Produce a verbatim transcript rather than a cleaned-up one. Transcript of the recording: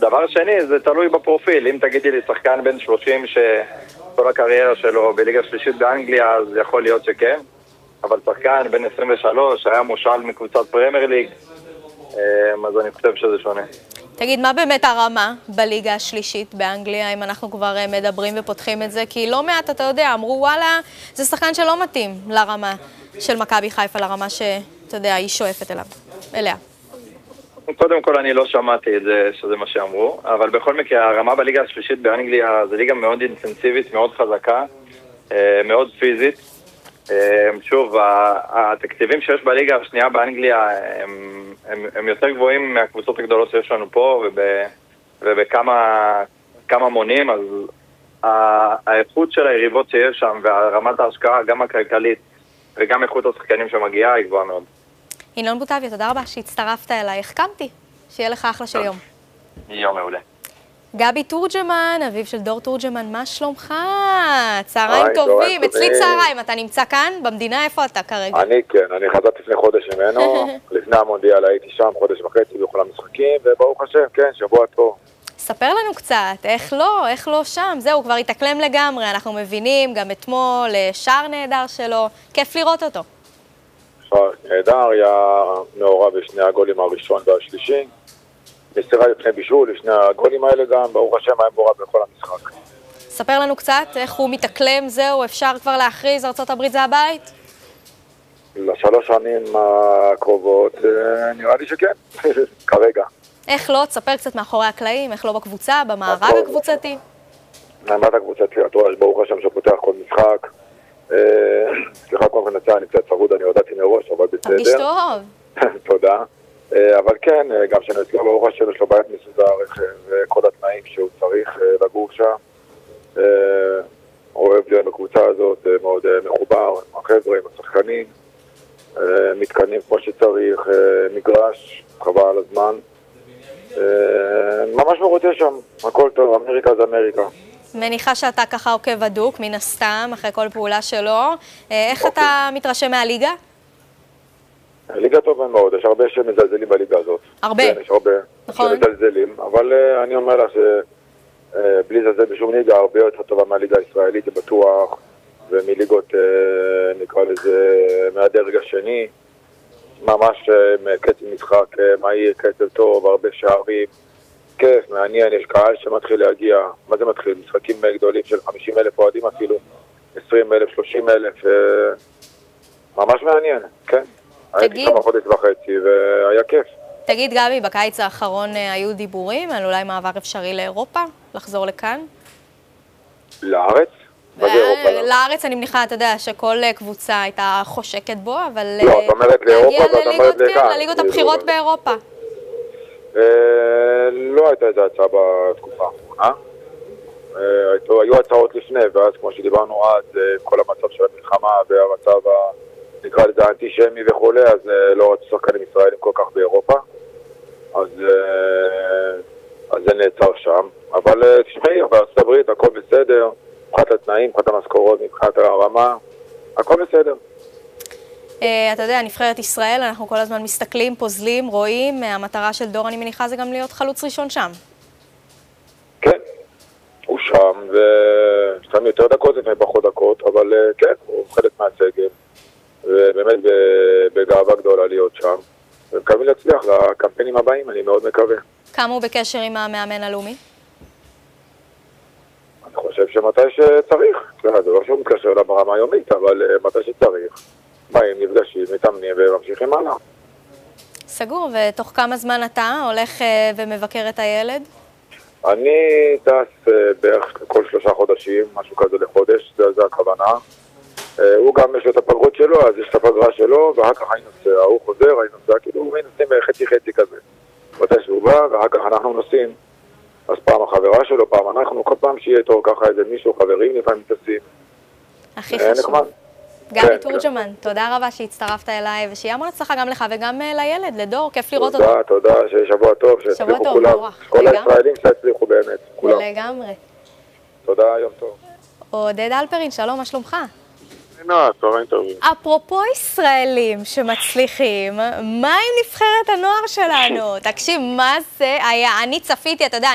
דבר שני, זה תלוי בפרופיל. אם תגידי לי שחקן בן שלושים שכל הקריירה שלו בליגה שלישית באנגליה, אז יכול להיות שכן. אבל שחקן בן עשרים ושלוש היה מושל מקבוצת פרמייר ליג, אז אני חושב שזה שונה. תגיד, מה באמת הרמה בליגה השלישית באנגליה, אם אנחנו כבר מדברים ופותחים את זה? כי לא מעט, אתה יודע, אמרו, וואלה, זה שחקן שלא מתאים לרמה של מכבי חיפה, לרמה שאתה יודע, היא שואפת אליו, אליה. קודם כל אני לא שמעתי את זה, שזה מה שאמרו, אבל בכל מקרה, הרמה בליגה השלישית באנגליה זה ליגה מאוד אינטנסיבית, מאוד חזקה, מאוד פיזית. שוב, התקציבים שיש בליגה השנייה באנגליה הם, הם, הם יותר גבוהים מהקבוצות הגדולות שיש לנו פה, ובכמה כמה מונים, אז האיכות של היריבות שיש שם והרמת ההשקעה, גם הכלכלית וגם איכות השחקנים שמגיעה, היא גבוהה מאוד. ינון בוטביה, תודה רבה שהצטרפת אליי. החכמתי, שיהיה לך אחלה של יום. יום מעולה. גבי תורג'מן, אביו של דור תורג'מן, מה שלומך? צהריים טובים. אצלי צהריים, אתה נמצא כאן? במדינה, איפה אתה כרגע? אני כן, אני חזרתי לפני חודש ממנו, לפני המונדיאל הייתי שם חודש וחצי בכל המשחקים, וברוך השם, כן, שבוע טוב. ספר לנו קצת, איך לא, איך לא שם? זהו, כבר התאקלם לגמרי, אנחנו מבינים, גם אתמול, שער נהדר שלו, כיף לראות אותו. שער נהדר, היה מעורב בשני הגולים הראשון והשלישי. מסירה לפני בישול, לשני הגולים האלה גם, ברוך השם, היה מעורב בכל המשחק. ספר לנו קצת, איך הוא מתאקלם, זהו, אפשר כבר להכריז, ארצות הברית זה הבית? לשלוש שנים הקרובות, נראה לי שכן, כרגע. איך לא? תספר קצת מאחורי הקלעים, איך לא בקבוצה, במארג הקבוצתי? במארג הקבוצתי, אתה רואה, ברוך השם שפותח כל משחק. סליחה, כל כך נצא, אני קצת צרוד, אני הודעתי מראש, אבל בסדר. תרגיש טוב. תודה. אבל כן, גם שאני אזכיר ברוך השם, יש לו בית מסודר וכל התנאים שהוא צריך לגור שם. אוהב להיות בקבוצה הזאת, מאוד מחובר, עם החבר'ה, עם השחקנים, מתקנים כמו שצריך, מגרש, חבל על הזמן. ממש מרוצה שם, הכל טוב, אמריקה זה אמריקה. מניחה שאתה ככה עוקב הדוק, מן הסתם, אחרי כל פעולה שלו. איך אתה מתרשם מהליגה? ליגה טובה מאוד, יש הרבה שמזלזלים בליגה הזאת. הרבה? כן, יש הרבה נכון. שמזלזלים, אבל אני אומר לך שבלי זלזל בשום ליגה, הרבה יותר טובה מהליגה הישראלית, זה בטוח, ומליגות, נקרא לזה, מהדרג השני, ממש קצב משחק מהיר, קצב טוב, הרבה שערים, כיף, מעניין, יש קהל שמתחיל להגיע, מה זה מתחיל? משחקים גדולים של חמישים אלף אוהדים אפילו, עשרים אלף, שלושים אלף, ממש מעניין, כן. הייתי כמה חודש וחצי והיה כיף. תגיד גבי, בקיץ האחרון היו דיבורים על אולי מעבר אפשרי לאירופה? לחזור לכאן? לארץ? לארץ אני מניחה, אתה יודע, שכל קבוצה הייתה חושקת בו, אבל... לא, את אומרת לאירופה ואת אומרת לכאן. לליגות הבחירות באירופה. לא הייתה איזו הצעה בתקופה האחרונה. היו הצעות לפני, ואז כמו שדיברנו אז, כל המצב של המלחמה והמצב ה... נקרא לזה האנטישמי וכולי, אז לא רצו שחקנים ישראלים כל כך באירופה, אז, אז זה נעצר שם. אבל תשמעי, בארצות הברית הכל בסדר, מבחינת התנאים, מבחינת המשכורות, מבחינת הרמה, הכל בסדר. אתה יודע, נבחרת ישראל, אנחנו כל הזמן מסתכלים, פוזלים, רואים, המטרה של דור, אני מניחה, זה גם להיות חלוץ ראשון שם. כן, הוא שם, ושם יותר דקות, לפני פחות דקות, אבל כן, הוא חלק מהסגל. ובאמת בגאווה גדולה להיות שם, ומקווים להצליח לקמפיינים הבאים, אני מאוד מקווה. כמה הוא בקשר עם המאמן הלאומי? אני חושב שמתי שצריך, זה לא שהוא מתקשר לה ברמה היומית, אבל מתי שצריך, באים, נפגשים, מתאמנים וממשיכים הלאה. סגור, ותוך כמה זמן אתה הולך ומבקר את הילד? אני טס בערך כל שלושה חודשים, משהו כזה לחודש, זה, זה הכוונה. הוא גם יש לו את הפגרות שלו, אז יש את הפגרה שלו, ואחר כך אני נוסע, הוא חוזר, אני נוסע, כאילו הוא נוסעים חצי חצי כזה. מתי שהוא בא, ואחר כך אנחנו נוסעים. אז פעם החברה שלו, פעם אנחנו, כל פעם שיהיה תור ככה איזה מישהו, חברים לפעמים מתעשים. הכי חשוב. גבי תורג'מן, תודה רבה שהצטרפת אליי, ושיהיה המון הצלחה גם לך וגם לילד, לדור, כיף לראות אותו. תודה, תודה, שיהיה שבוע טוב, שיצליחו כולם. כל הישראלים שיצליחו באמת, כולם. לגמרי. תודה, יום טוב. עודד אלפרין, שלום, מה שלומך? נועה, צהריים טובים. אפרופו ישראלים שמצליחים, מה עם נבחרת הנוער שלנו? תקשיב, מה זה היה? אני צפיתי, אתה יודע,